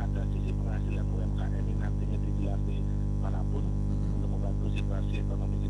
pada sisi penghasilan UMKM ini nantinya digelar di manapun untuk membantu situasi ekonomi